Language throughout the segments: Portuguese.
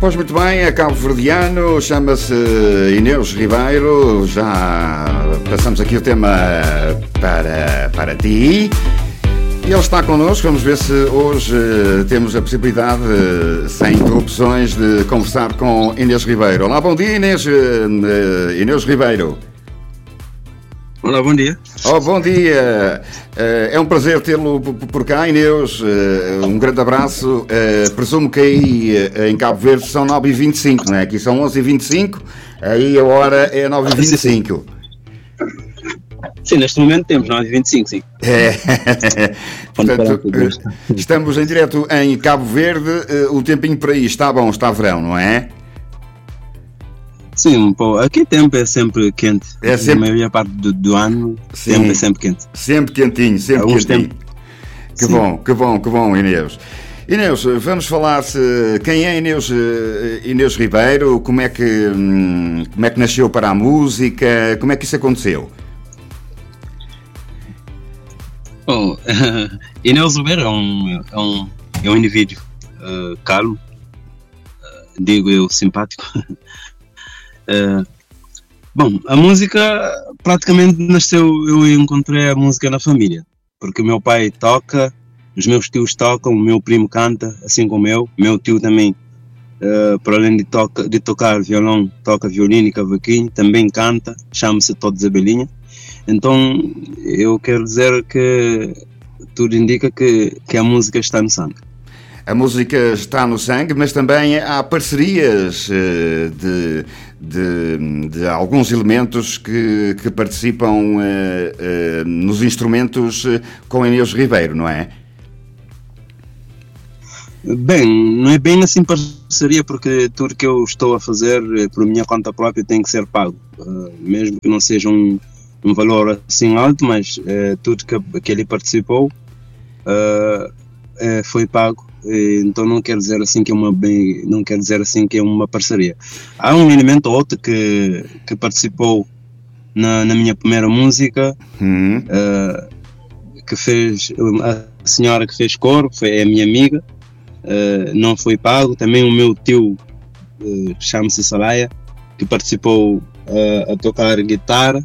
Pois muito bem, é cabo-verdiano, chama-se Inês Ribeiro. Já passamos aqui o tema para ti. E ele está connosco, vamos ver se hoje temos a possibilidade, sem interrupções, de conversar com Inês Ribeiro. Olá, bom dia, Inês Ribeiro. Olá, bom dia. Oh, bom dia. É um prazer tê-lo por cá, Inês. Um grande abraço. Presumo que aí em Cabo Verde são 9h25, não é? Aqui são 11h25, aí a hora é 9h25. Sim, neste momento temos 9h25, sim. Portanto, estamos em direto em Cabo Verde. O tempinho por aí está bom, está verão, não é? Sim, pô, aqui o tempo é sempre quente. É sempre... A maioria parte do ano, sim, tempo é sempre quente. Sempre quentinho, sempre alguns quentinho. Que bom, Inês. Inês, vamos falar quem é Inês Ribeiro, como é que nasceu para a música, como é que isso aconteceu? Bom, Inês Ribeiro é um indivíduo calmo, digo eu, simpático. Bom, a música praticamente nasceu, eu encontrei a música na família, porque o meu pai toca, os meus tios tocam, o meu primo canta, assim como eu, meu tio também, por além de tocar violão, toca violino e cavaquinho, também canta, chama-se Todo Zabelinha. Então eu quero dizer que tudo indica que a música está no sangue. A música está no sangue, mas também há parcerias de alguns elementos que participam nos instrumentos com Inês Ribeiro, não é? Bem, não é bem assim parceria, porque tudo que eu estou a fazer por minha conta própria tem que ser pago, mesmo que não seja um valor assim alto, mas tudo que ele participou foi pago. Então não quer dizer assim que é uma parceria. Há um elemento ou outro que participou na minha primeira música, que fez, a senhora que fez coro, é a minha amiga, não foi pago. Também o meu tio, chama-se Salaya, que participou a tocar guitarra.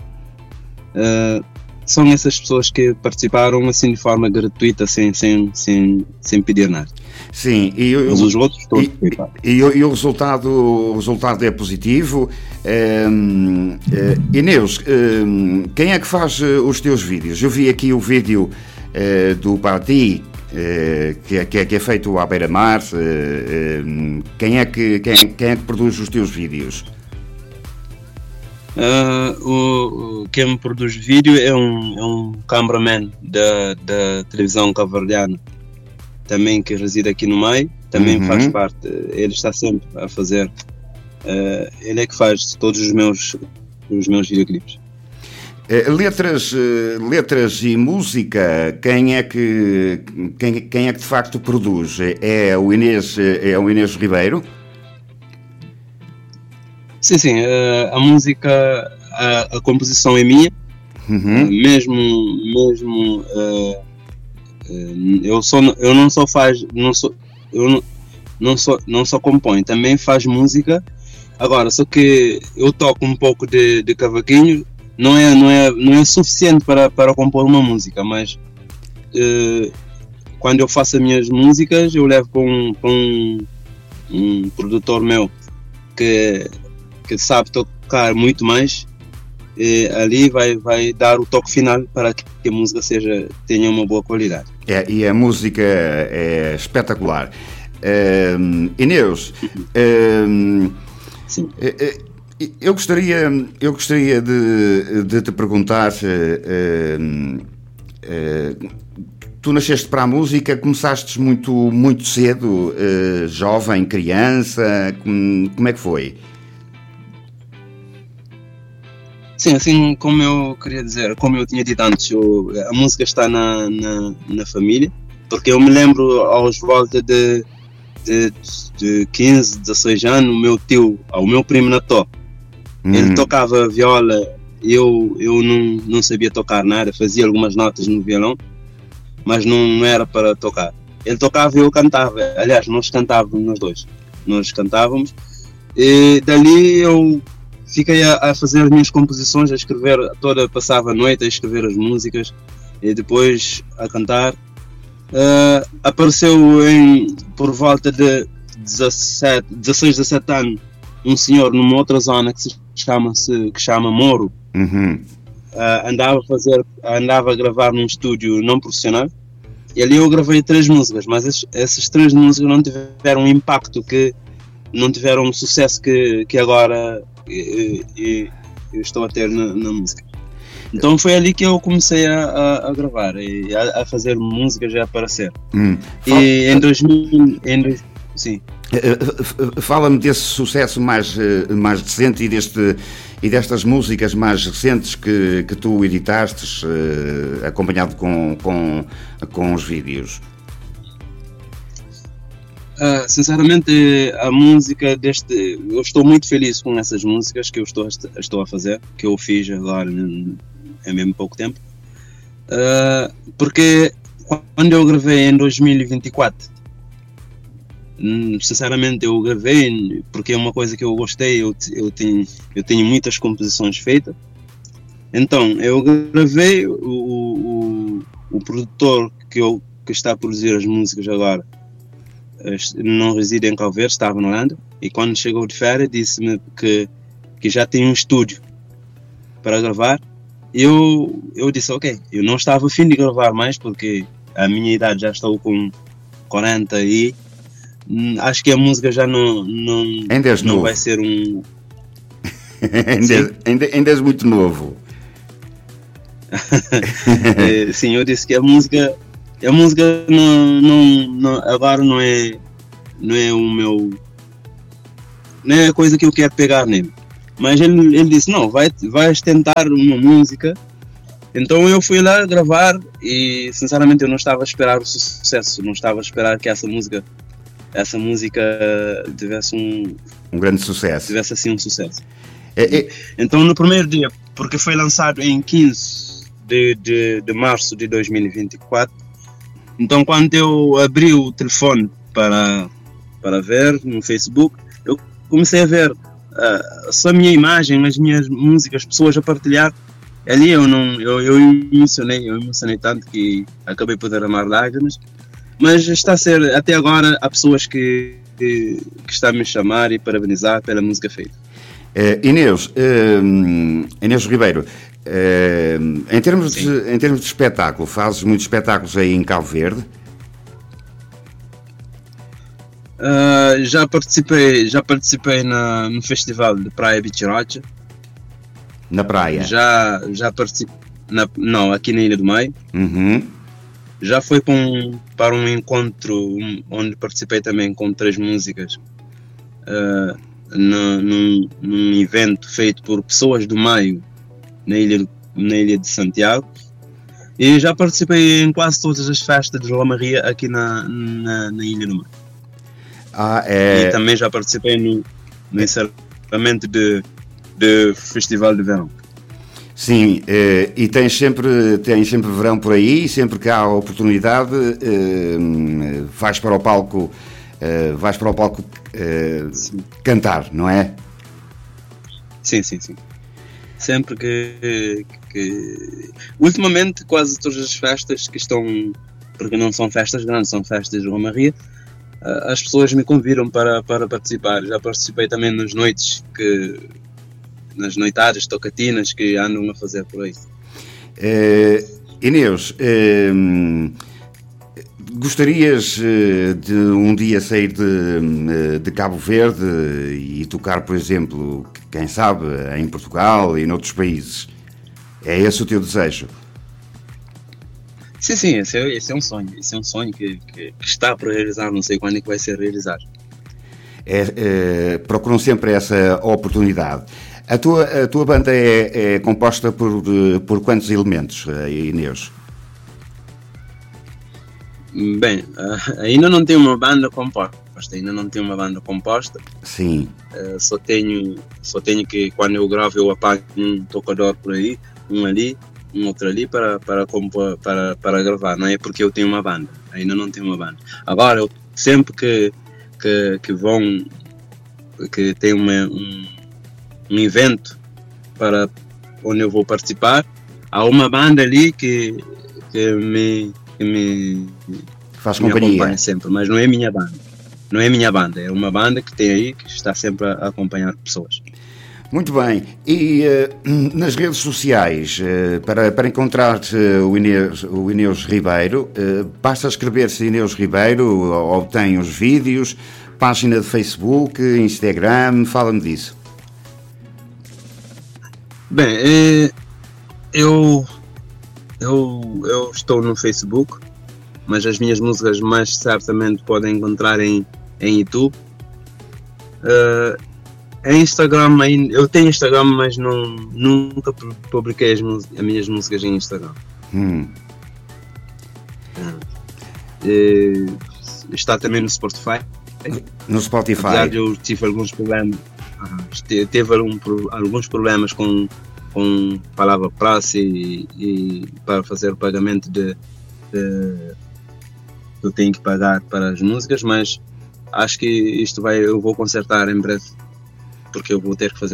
São essas pessoas que participaram assim de forma gratuita, sem pedir nada. Sim, mas os outros todos e o resultado é positivo. Inês, quem é que faz os teus vídeos? Eu vi aqui o vídeo do Parti, que é feito à beira-mar. Quem é que produz os teus vídeos? Quem me produz vídeo é um cameraman da televisão cabo-verdiana, também, que reside aqui no meio, também faz parte. Ele está sempre a fazer, ele é que faz todos os meus videoclipes. Letras e música, quem é que de facto produz? É o Inês Ribeiro? Sim, a música, a composição é minha, mesmo eu não só componho, também faz música. Agora, só que eu toco um pouco de cavaquinho, não é suficiente para compor uma música, mas quando eu faço as minhas músicas, eu levo para um produtor meu que sabe tocar muito mais, e ali vai dar o toque final para que a música tenha uma boa qualidade. E a música é espetacular. Inês, sim. Eu gostaria de te perguntar, tu nasceste para a música, começaste muito cedo, jovem, criança, como é que foi? Sim, assim como eu queria dizer, como eu tinha dito antes, a música está na família, porque eu me lembro aos volta de 15, 16 anos, o meu primo Nató, ele tocava viola, eu não sabia tocar nada, fazia algumas notas no violão, mas não era para tocar. Ele tocava e eu cantava, aliás, nós cantávamos nós dois. nós cantávamos. E dali eu fiquei a fazer as minhas composições, a escrever, passava a noite a escrever as músicas e depois a cantar. Apareceu por volta de 16, 17 anos um senhor numa outra zona que chama Moro. Uhum. Andava a gravar num estúdio não profissional e ali eu gravei 3 músicas, mas essas 3 músicas não tiveram o impacto, não tiveram o sucesso que agora eu estou a ter na música. Então foi ali que eu comecei a gravar e a fazer músicas e a aparecer. E em 2000, sim. Fala-me desse sucesso mais recente e destas músicas mais recentes que tu editaste, acompanhado com os vídeos. Sinceramente, a música eu estou muito feliz com essas músicas que eu estou a fazer, que eu fiz agora em mesmo pouco tempo, porque quando eu gravei em 2024, sinceramente eu gravei porque é uma coisa que eu gostei, eu tenho muitas composições feitas, então eu gravei, o produtor que está a produzir as músicas agora não reside em Cabo Verde, estava na Holanda, e quando chegou de férias disse-me que já tem um estúdio para gravar. Eu disse ok, eu não estava afim de gravar mais porque a minha idade já estou com 40 e acho que a música já não vai ser um... ainda és muito novo. Sim, eu disse que a música não, agora não é o meu, não é a coisa que eu quero pegar nele. Mas ele disse, não, vais tentar uma música. Então eu fui lá gravar e sinceramente eu não estava a esperar o sucesso, não estava a esperar que essa música tivesse um grande sucesso. Tivesse assim um sucesso. Então no primeiro dia, porque foi lançado em 15 de março de 2024, então quando eu abri o telefone para ver no Facebook, eu comecei a ver só a minha imagem, as minhas músicas, pessoas a partilhar. Ali eu emocionei tanto que acabei por derramar lágrimas. Mas está a ser, até agora, há pessoas que estão a me chamar e parabenizar pela música feita. Inês Ribeiro, em termos de espetáculo, fazes muitos espetáculos aí em Cabo Verde? Já participei no festival de Praia Bichiracha. Na praia? Já participei, não, aqui na Ilha do Maio. Uhum. Já foi para um encontro onde participei também com 3 músicas, num evento feito por pessoas do Maio na ilha de Santiago. E já participei em quase todas as festas de Romaria aqui na Ilha do Maio. E também já participei no encerramento de Festival de Verão. Sim, e tens sempre verão por aí, sempre que há oportunidade, vais para o palco cantar, não é? Sim. Sempre que... Ultimamente, quase todas as festas que estão... Porque não são festas grandes, são festas de Romaria, as pessoas me convidam para participar. Já participei também nas noitadas, tocatinas que andam a fazer por aí. Inês, gostarias de um dia sair de Cabo Verde e tocar, por exemplo, quem sabe, em Portugal e noutros países? É esse o teu desejo? Sim, esse é um sonho. Esse é um sonho que está por realizar, não sei quando é que vai ser realizado. Procuram sempre essa oportunidade. A tua banda é composta por quantos elementos, Inês? Bem, ainda não tenho uma banda composta. Sim. Só tenho que, quando eu gravo, eu apago um tocador por aí, um ali, um outro ali para gravar. Não é porque eu tenho uma banda. Ainda não tenho uma banda. Agora, sempre que que tem um evento para onde eu vou participar. Há uma banda ali que me faz companhia. Acompanha sempre, mas não é minha banda. Não é minha banda, é uma banda que tem aí, que está sempre a acompanhar pessoas. Muito bem. E nas redes sociais, para encontrar o Ineus Ribeiro, basta escrever-se Ineus Ribeiro, obtém os vídeos, página de Facebook, Instagram, fala-me disso. Bem, eu estou no Facebook, mas as minhas músicas mais certamente podem encontrar em YouTube. Em Instagram, eu tenho Instagram, mas nunca publiquei as minhas músicas em Instagram. Está também no Spotify. No Spotify. Apesar de eu tive alguns problemas, teve alguns problemas com palavra passe e para fazer o pagamento eu tenho que pagar para as músicas, mas acho que eu vou consertar em breve, porque eu vou ter que fazer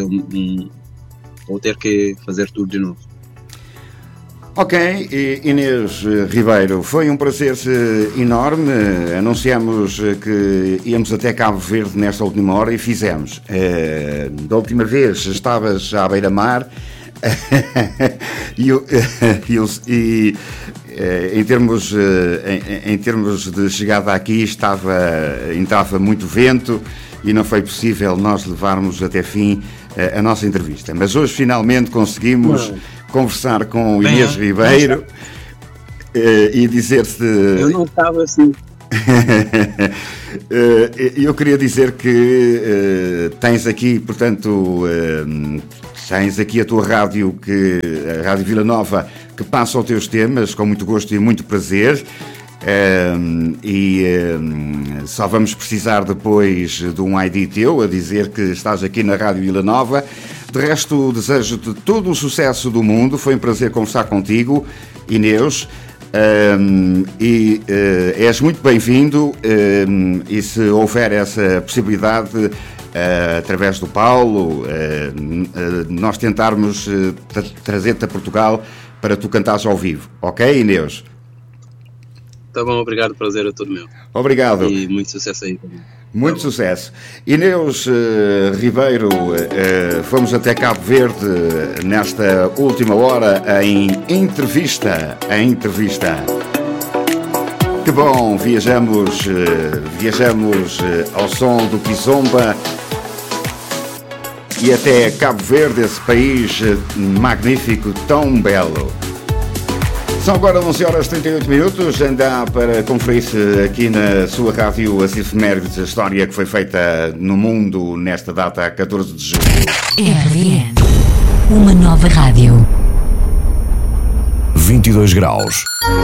tudo de novo. Ok, Inês Ribeiro, foi um prazer enorme. Anunciamos que íamos até Cabo Verde nesta última hora e fizemos. Da última vez estavas à beira-mar e em termos de chegada aqui entrava muito vento e não foi possível nós levarmos até fim a nossa entrevista. Mas hoje finalmente conseguimos conversar com o Inês Ribeiro e dizer-te... Eu não estava assim. Eu queria dizer que tens aqui, portanto, tens aqui a tua rádio, a Rádio Vila Nova, que passa os teus temas com muito gosto e muito prazer. Só vamos precisar depois de um ID teu a dizer que estás aqui na Rádio Vila Nova. De resto, desejo-te todo o sucesso do mundo. Foi um prazer conversar contigo, Inês, és muito bem-vindo, e se houver essa possibilidade, através do Paulo, nós tentarmos trazer-te a Portugal para tu cantares ao vivo, ok, Inês? Tá bom, obrigado, prazer é todo meu. Obrigado. E muito sucesso aí também. Muito sucesso. Inês Ribeiro, fomos até Cabo Verde nesta última hora em entrevista. Que bom, viajamos ao som do Kizomba e até Cabo Verde, esse país magnífico, tão belo. São agora 11h38, anda para conferir-se aqui na sua rádio as efemérides, a história que foi feita no mundo nesta data, 14 de julho. RVN, uma nova rádio. 22 graus.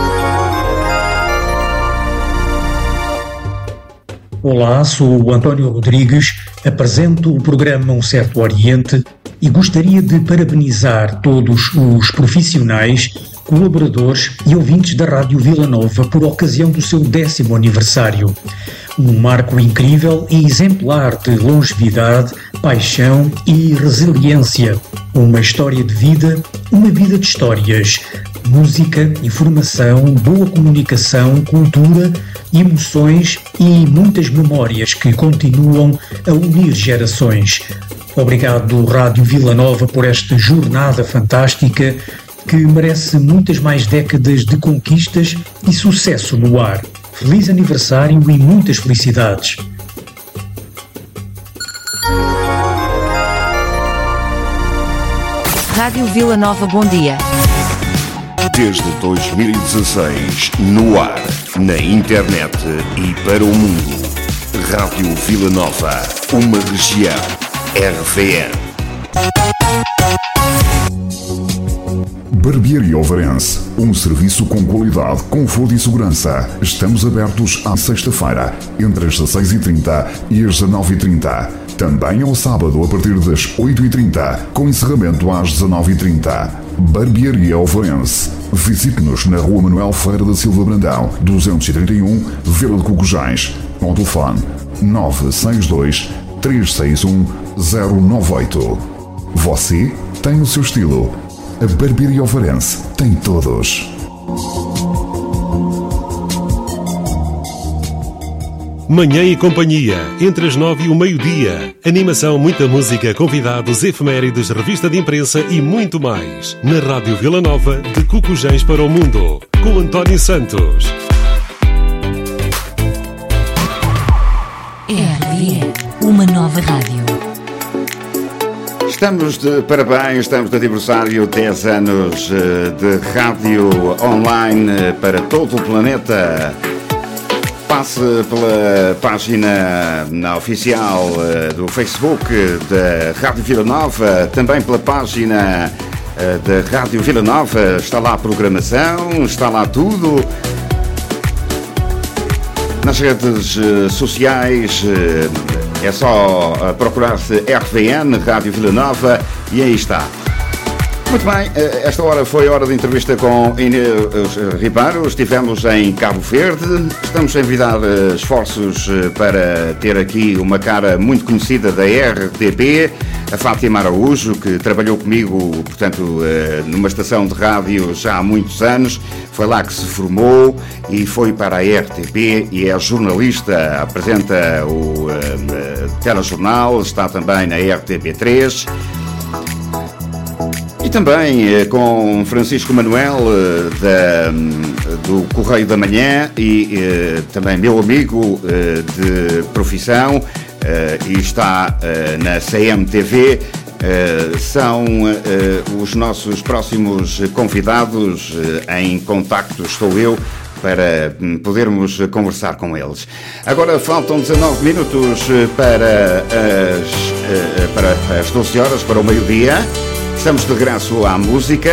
Olá, sou o António Rodrigues, apresento o programa Um Certo Oriente e gostaria de parabenizar todos os profissionais, colaboradores e ouvintes da Rádio Vila Nova por ocasião do seu 10º aniversário. Um marco incrível e exemplar de longevidade, paixão e resiliência. Uma história de vida, uma vida de histórias. Música, informação, boa comunicação, cultura, emoções e muitas memórias que continuam a unir gerações. Obrigado, Rádio Vila Nova, por esta jornada fantástica que merece muitas mais décadas de conquistas e sucesso no ar. Feliz aniversário e muitas felicidades. Rádio Vila Nova, bom dia. Desde 2016, no ar, na internet e para o mundo. Rádio Vila Nova, uma região. RVN. Barbearia Ovarense, um serviço com qualidade, conforto e segurança. Estamos abertos à sexta-feira, entre as 16h30 e as 19h30. Também ao sábado, a partir das 8h30, com encerramento às 19h30. Barbearia Ovarense. Visite-nos na Rua Manuel Ferreira da Silva Brandão, 231, Vila de Cocujães. Com o telefone 962 361 098. Você tem o seu estilo. A Barbearia Ovarense tem todos. Manhã e Companhia, entre as 9 e o meio-dia. Animação, muita música, convidados, efemérides, revista de imprensa e muito mais. Na Rádio Vila Nova, de Cucujães para o Mundo, com António Santos. RDN, uma nova rádio. Estamos de parabéns, estamos de aniversário, 10 anos de rádio online para todo o planeta. Passe pela página oficial do Facebook da Rádio Vila Nova, também pela página da Rádio Vila Nova, está lá a programação, está lá tudo. Nas redes sociais é só procurar-se RVN, Rádio Vila Nova, e aí está. Muito bem, esta hora foi hora de entrevista com Inês Ribeiro. Estivemos em Cabo Verde. Estamos a envidar esforços para ter aqui uma cara muito conhecida da RTP, a Fátima Araújo, que trabalhou comigo, portanto, numa estação de rádio já há muitos anos. Foi lá que se formou e foi para a RTP e é jornalista, apresenta o telejornal, está também na RTP3. E também com Francisco Manuel do Correio da Manhã e também meu amigo de profissão e está na CMTV. São os nossos próximos convidados. Em contacto estou eu para podermos conversar com eles. Agora faltam 19 minutos para as 12 horas, para o meio-dia. Estamos de regresso à música.